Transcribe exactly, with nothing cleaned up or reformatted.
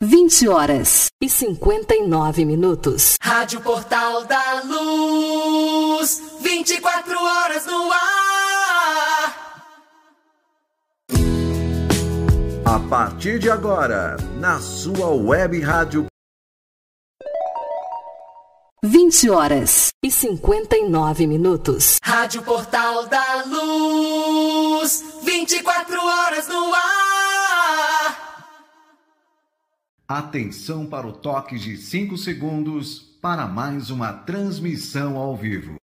vinte horas e cinquenta e nove minutos. Rádio Portal da Luz, vinte e quatro horas no ar. A partir de agora, na sua web rádio. vinte horas e cinquenta e nove minutos. Rádio Portal da Luz, vinte e quatro horas no ar. Atenção para o toque de cinco segundos para mais uma transmissão ao vivo.